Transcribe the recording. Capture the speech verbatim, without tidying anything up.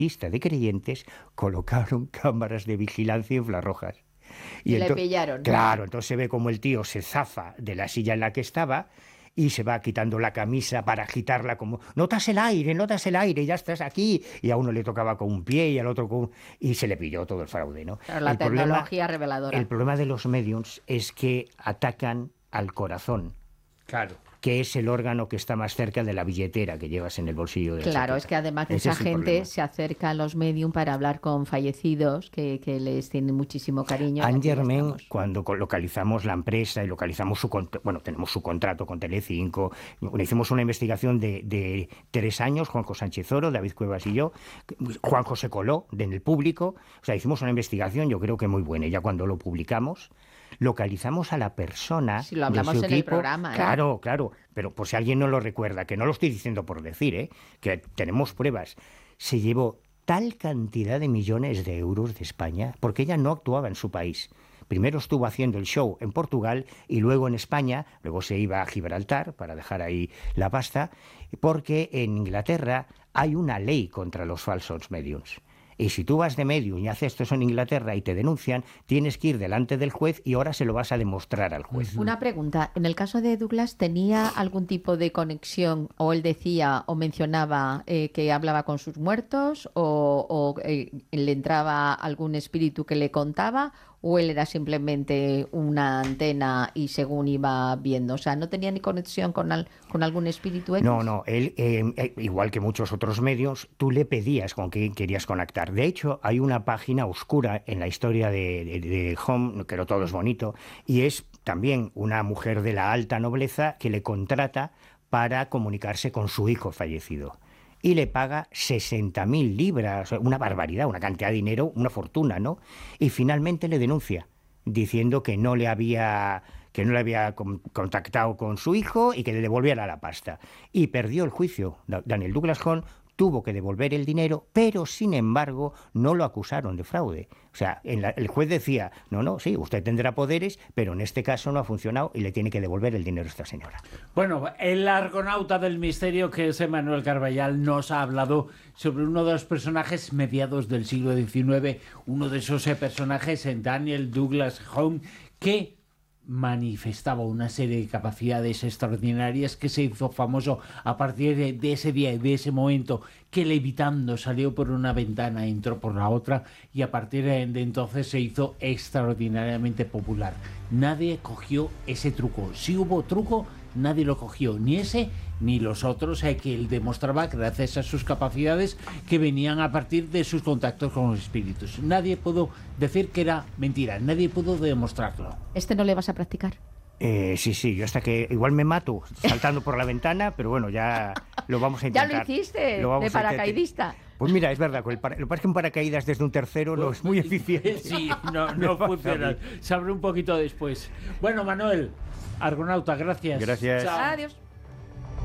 lista de creyentes, colocaron cámaras de vigilancia infrarrojas. Y, y le pillaron. Claro, entonces se ve como el tío se zafa de la silla en la que estaba y se va quitando la camisa para agitarla como, notas el aire, notas el aire, ya estás aquí. Y a uno le tocaba con un pie y al otro con un... Y se le pilló todo el fraude, ¿no? Claro, la el tecnología problema, reveladora. El problema de los mediums es que atacan al corazón. Claro. Que es el órgano que está más cerca de la billetera que llevas en el bolsillo de la Claro, chaqueta. es que además Ese mucha es el gente problema. se acerca a los medium para hablar con fallecidos que, que les tienen muchísimo cariño. Anne Germain, cuando localizamos la empresa y localizamos su contrato, bueno, tenemos su contrato con Telecinco, hicimos una investigación de, de tres años, Juanjo Sánchez Oro, David Cuevas y yo, Juanjo se coló en el público, o sea, hicimos una investigación, yo creo que muy buena, y ya cuando lo publicamos, localizamos a la persona si lo hablamos de su en equipo, el programa, ¿eh? Claro, claro, pero por si alguien no lo recuerda, que no lo estoy diciendo por decir, ¿eh? Que tenemos pruebas, se llevó tal cantidad de millones de euros de España, porque ella no actuaba en su país. Primero estuvo haciendo el show en Portugal y luego en España, luego se iba a Gibraltar para dejar ahí la pasta, porque en Inglaterra hay una ley contra los falsos mediums. Y si tú vas de medium y haces esto en Inglaterra y te denuncian, tienes que ir delante del juez y ahora se lo vas a demostrar al juez. Una pregunta, en el caso de Douglas, ¿tenía algún tipo de conexión o él decía o mencionaba eh, que hablaba con sus muertos o, o eh, le entraba algún espíritu que le contaba o él era simplemente una antena y según iba viendo? O sea, ¿no tenía ni conexión con, al, con algún espíritu X? No, no, él, eh, igual que muchos otros medios, tú le pedías con quién querías conectar. De hecho, hay una página oscura en la historia de, de, de Home, que no todo es bonito, y es también una mujer de la alta nobleza que le contrata para comunicarse con su hijo fallecido. Y le paga sesenta mil libras, una barbaridad, una cantidad de dinero, una fortuna, ¿no? Y finalmente le denuncia, diciendo que no le había... que no le había contactado con su hijo y que le devolviera la pasta. Y perdió el juicio. Daniel Douglas Home tuvo que devolver el dinero, pero sin embargo no lo acusaron de fraude. O sea, en la, el juez decía, no, no, sí, usted tendrá poderes, pero en este caso no ha funcionado y le tiene que devolver el dinero a esta señora. Bueno, el argonauta del misterio, que es Emmanuel Carballal, nos ha hablado sobre uno de los personajes mediados del siglo diecinueve, uno de esos personajes, Daniel Douglas Home, que manifestaba una serie de capacidades extraordinarias, que se hizo famoso a partir de, de ese día y de ese momento, que levitando salió por una ventana, entró por la otra, y a partir de, de entonces se hizo extraordinariamente popular. Nadie cogió ese truco. Si hubo truco, nadie lo cogió, ni ese ni los otros, eh, que él demostraba gracias a sus capacidades que venían a partir de sus contactos con los espíritus. Nadie pudo decir que era mentira, nadie pudo demostrarlo. ¿Este no le vas a practicar? Eh, sí, sí, yo hasta que igual me mato saltando por la ventana, pero bueno, ya lo vamos a intentar. Ya lo hiciste, lo de paracaidista. Pues mira, es verdad, con el para... lo que pasa es que un paracaídas desde un tercero pues, no es muy eficiente. Sí, no, no funciona. Se abre un poquito después. Bueno, Manuel, argonauta, gracias. Gracias. Chao. Adiós.